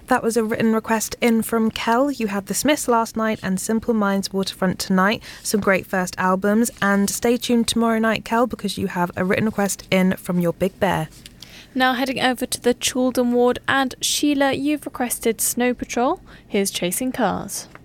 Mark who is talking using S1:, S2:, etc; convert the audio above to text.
S1: That was a written request in from Kel. You had The Smiths last night and Simple Minds Waterfront tonight. Some great first albums. And stay tuned tomorrow night, Kel, because you have a written request in from your Big Bear.
S2: Now heading over to the Chaldon ward, and Sheila, you've requested Snow Patrol. Here's Chasing Cars.